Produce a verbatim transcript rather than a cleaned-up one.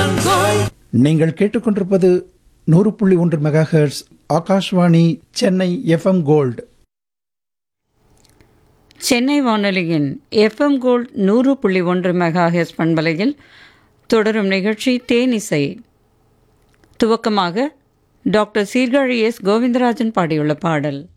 நீங்கள் கேட்டுக்கொண்டிருப்பது நூறு புள்ளி ஒன்று mega hertz Akashvani Chennai FM gold. Chennai வானொலியின் எஃப்எம் கோல்ட் நூறு புள்ளி ஒன்று மெகா ஹெர்ட்ஸ் பண்பலையில் தொடரும் நிகழ்ச்சி தேனிசை. துவக்கமாக டாக்டர் சீர்காழி எஸ் கோவிந்தராஜன் பாடியுள்ள பாடல்.